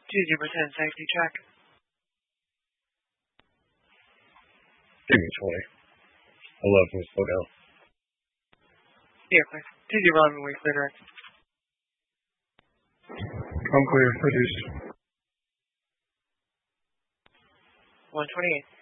20% safety track. Give me 20. I love when we slow down. Yeah, clear. 2-0 we clear direct. I'm clear. Reduced. 128.